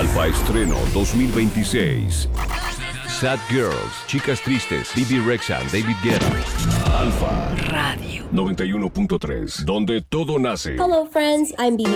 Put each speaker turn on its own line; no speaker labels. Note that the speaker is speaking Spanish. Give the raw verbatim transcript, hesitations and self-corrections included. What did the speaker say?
Alfa Estreno dos mil veintiséis. Sad Girls, Chicas Tristes, Bibi Rexha, David Guetta. Alfa Radio noventa y uno punto tres, donde todo nace.
Hello friends, I'm Bibi